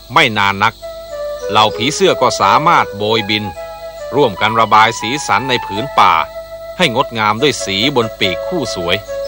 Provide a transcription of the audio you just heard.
ไม่นานนักเหล่าผีเสื้อก็สามารถโบยบินร่วมกันระบายสีสันในผืนป่าให้งดงามด้วยสีบนปีกคู่สวย